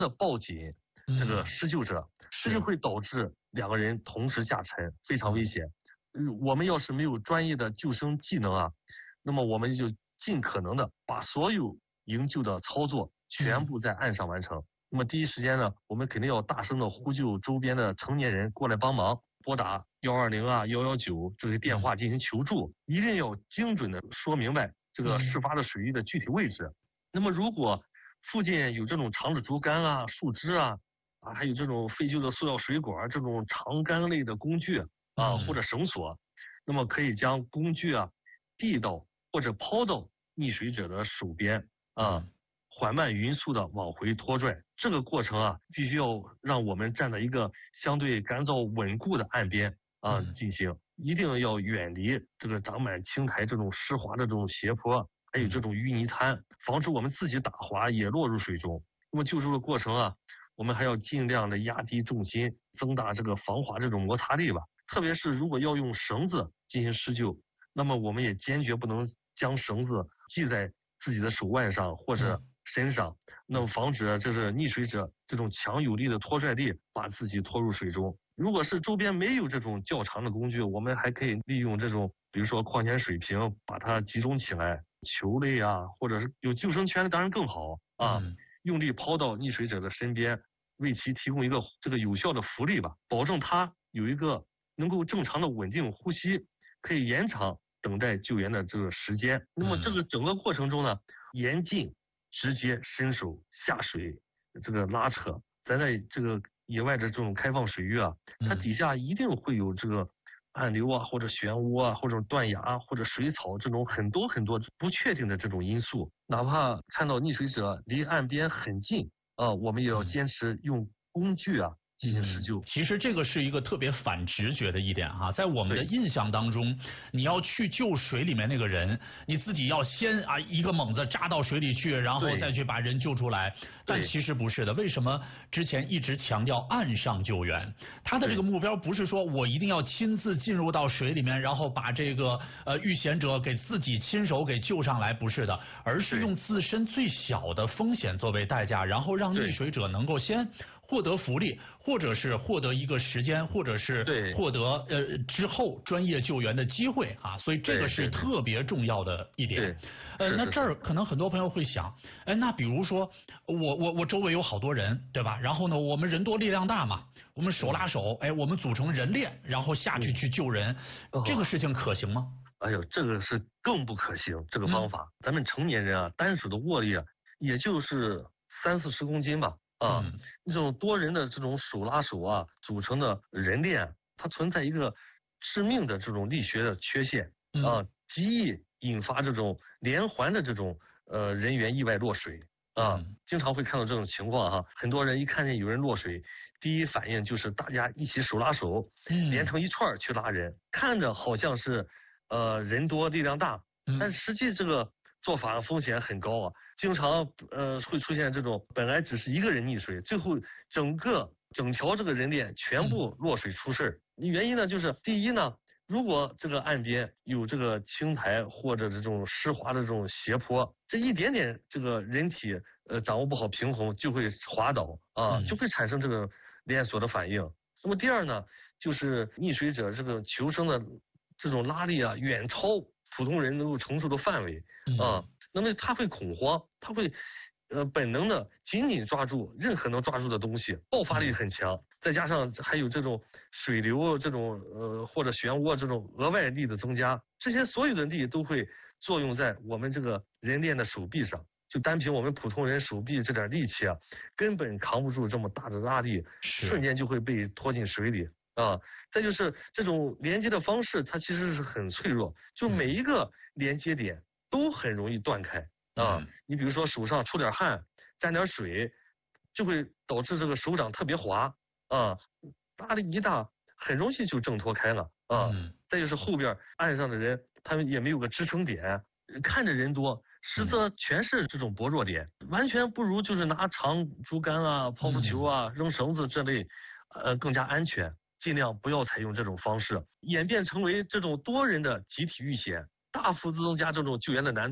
的抱紧这个施救者，这就会导致两个人同时下沉，非常危险。我们要是没有专业的救生技能啊，那么我们就尽可能的把所有营救的操作全部在岸上完成。那么第一时间呢，我们肯定要大声的呼救周边的成年人过来帮忙，拨打120啊、119这些电话进行求助，一定要精准的说明白这个事发的水域的具体位置。那么如果附近有这种长的竹竿啊、树枝啊，还有这种废旧的塑料水管这种长竿类的工具啊，或者绳索，那么可以将工具啊递到或者抛到溺水者的手边啊，缓慢匀速的往回拖拽。这个过程啊，必须要让我们站在一个相对干燥稳固的岸边啊进行，一定要远离这个长满青苔这种湿滑的这种斜坡，还有这种淤泥滩，防止我们自己打滑也落入水中。那么救助的过程啊，我们还要尽量的压低重心，增大这个防滑这种摩擦力吧。特别是如果要用绳子进行施救，那么我们也坚决不能将绳子系在自己的手腕上或者身上，那么防止就是溺水者这种强有力的拖拽力把自己拖入水中。如果是周边没有这种较长的工具，我们还可以利用这种比如说矿泉水瓶把它集中起来，球类啊，或者是有救生圈的当然更好啊，用力抛到溺水者的身边，为其提供一个这个有效的浮力吧，保证他有一个能够正常的稳定呼吸，可以延长等待救援的这个时间。那么这个整个过程中呢，严禁直接伸手下水这个拉扯。咱在这个野外的这种开放水域啊，它底下一定会有这个暗流啊，或者漩涡啊，或者断崖或者水草这种很多不确定的这种因素。哪怕看到溺水者离岸边很近啊，我们也要坚持用工具啊进行施救。 其实这个是一个特别反直觉的一点哈，在我们的印象当中，你要去救水里面那个人，你自己要先一个猛子扎到水里去，然后再去把人救出来。但其实不是的，为什么之前一直强调岸上救援？他的这个目标不是说我一定要亲自进入到水里面，然后把这个遇险者给自己亲手给救上来，不是的，而是用自身最小的风险作为代价，然后让溺水者能够先获得福利，或者是获得一个时间，或者是获得之后专业救援的机会啊，所以这个是特别重要的一点。那这儿可能很多朋友会想，那比如说我周围有好多人，对吧？然后呢，我们人多力量大嘛，我们手拉手，我们组成人链，然后下去救人，这个事情可行吗？ 哎呦，这个是更不可行，这个方法，咱们成年人啊，单手的握力啊，也就是30-40公斤吧。这种多人的这种手拉手啊组成的人链，它存在一个致命的这种力学的缺陷啊，极易引发这种连环的这种人员意外落水啊，经常会看到这种情况哈。很多人一看见有人落水，第一反应就是大家一起手拉手，连成一串去拉人，看着好像是人多力量大，但实际这个做法风险很高啊，经常会出现这种本来只是一个人溺水，最后整条这个人链全部落水出事儿。原因呢，就是第一呢，如果这个岸边有这个青苔或者这种湿滑的这种斜坡，这一点点这个人体掌握不好平衡就会滑倒啊，就会产生这个连锁的反应。那么第二呢，就是溺水者这个求生的这种拉力啊，远超普通人能够承受的范围啊，那么他会恐慌，他会本能的紧紧抓住任何能抓住的东西，爆发力很强，再加上还有这种水流这种或者漩涡这种额外力的增加，这些所有的力都会作用在我们这个人链的手臂上。就单凭我们普通人手臂这点力气啊，根本扛不住这么大的拉力，瞬间就会被拖进水里啊。再就是这种连接的方式，它其实是很脆弱，就每一个连接点都很容易断开啊。你比如说手上出点汗，沾点水，就会导致这个手掌特别滑啊，拉力一大，很容易就挣脱开了啊。再就是后边岸上的人，他们也没有个支撑点，看着人多，实则全是这种薄弱点，完全不如就是拿长竹竿啊、泡芙球啊、扔绳子这类更加安全。尽量不要采用这种方式，演变成为这种多人的集体遇险，大幅增加这种救援的难度。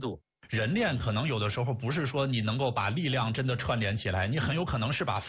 人链可能有的时候不是说你能够把力量真的串联起来，你很有可能是把